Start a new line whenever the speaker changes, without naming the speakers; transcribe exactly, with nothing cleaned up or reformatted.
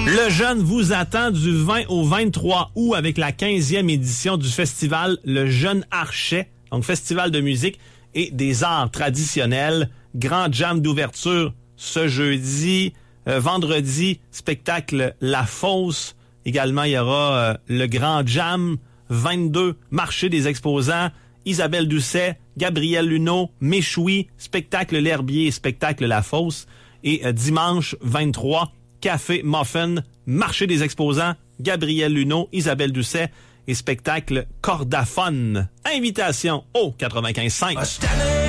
Le Jeune vous attend du vingt au vingt-trois août avec la quinzième édition du festival Le Jeune Archet, donc festival de musique et des arts traditionnels. Grand jam d'ouverture ce jeudi. Euh, vendredi, spectacle La Fosse. Également, il y aura euh, le Grand Jam. vingt-deux, marché des exposants. Isabelle Doucet, Gabriel Luneau, Méchoui, spectacle L'Herbier, spectacle La Fosse. Et euh, dimanche vingt-trois, Café Muffin, marché des exposants, Gabriel Luneau, Isabelle Doucet et spectacle Cordaphone. Invitation au quatre-vingt-quinze cinq.